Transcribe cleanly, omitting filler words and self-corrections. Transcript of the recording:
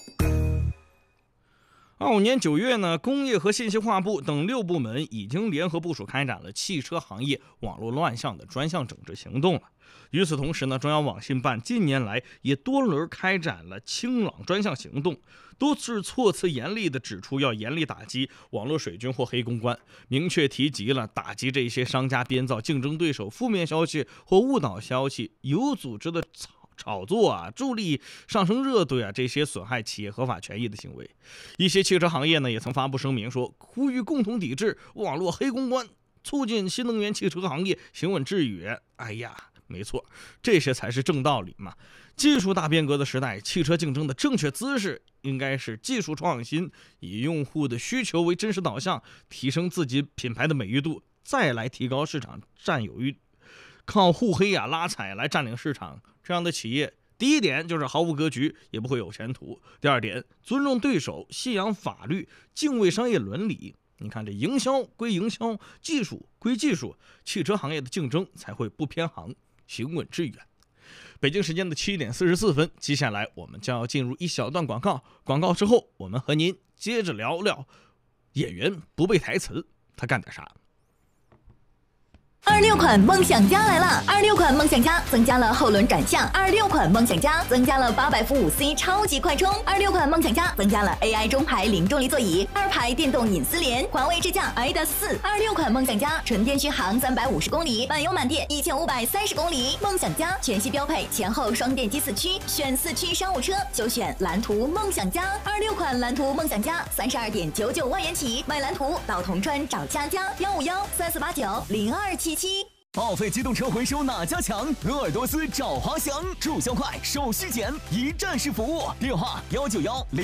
25年9月呢，工业和信息化部等6部门已经联合部署开展了汽车行业网络乱象的专项整治行动了。与此同时呢，中央网信办近年来也多轮开展了清朗专项行动，都是措辞严厉地指出要严厉打击网络水军或黑公关，明确提及了打击这些商家编造竞争对手负面消息或误导消息，有组织的炒作啊，助力上升热度啊，这些损害企业合法权益的行为。一些汽车行业呢也曾发布声明说，呼吁共同抵制网络黑公关，促进新能源汽车行业行稳致远。哎呀，没错，这些才是正道理嘛。技术大变革的时代，汽车竞争的正确姿势应该是技术创新，以用户的需求为真实导向，提升自己品牌的美誉度，再来提高市场占有率。靠互黑啊拉踩来占领市场，这样的企业，第一点就是毫无格局，也不会有前途。第二点，尊重对手，信仰法律，敬畏商业伦理。你看，这营销归营销，技术归技术，汽车行业的竞争才会不偏航，行稳致远。北京时间的7点44分，接下来我们将要进入一小段广告。广告之后，我们和您接着聊聊演员不背台词，他干点啥。 26款梦想家来了！26款梦想家增加了后轮转向，26款梦想家增加了800伏5C 超级快充，26款梦想家增加了 AI 中排零重力座椅，2排电动隐私联，环卫支架 iDAS4。26款梦想家纯电续航350公里，满油满电1530公里。梦想家全系标配前后双电机4驱，选4驱商务车就选蓝图梦想家。26款蓝图梦想家32.99万元起，买蓝图到铜川找佳佳15134890277。 报废机动车回收哪家强？鄂尔多斯找华翔，注销快，手续简，一站式服务。电话191